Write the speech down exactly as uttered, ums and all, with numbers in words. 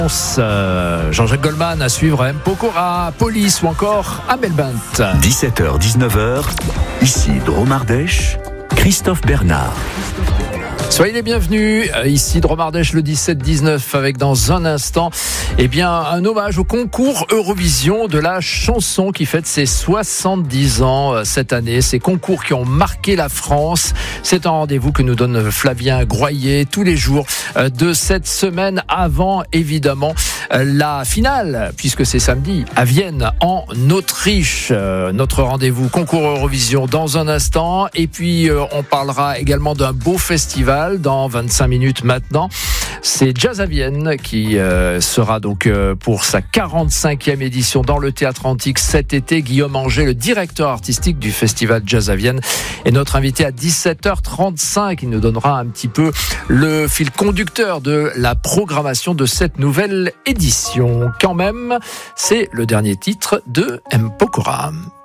Euh, Jean-Jacques Goldman à suivre M. Pokora, Police ou encore Amel Bent. dix-sept heures dix-neuf heures, ici Dromardèche, Christophe Bernard. Soyez les bienvenus, ici Dromardèche le dix-sept dix-neuf avec dans un instant eh bien, un hommage au concours Eurovision de la chanson qui fête ses soixante-dix ans cette année. Ces concours qui ont marqué la France. C'est un rendez-vous que nous donne Flavien Groyer tous les jours de cette semaine avant évidemment la finale puisque c'est samedi à Vienne en Autriche. Notre rendez-vous concours Eurovision dans un instant et puis on parlera également d'un beau festival dans vingt-cinq minutes maintenant. C'est Jazz à Vienne qui euh, sera donc euh, pour sa quarante-cinquième édition dans le Théâtre Antique cet été. Guillaume Anger, le directeur artistique du festival Jazz à Vienne, est notre invité à dix-sept heures trente-cinq. Il nous donnera un petit peu le fil conducteur de la programmation de cette nouvelle édition. Quand même, c'est le dernier titre de M. Pokora.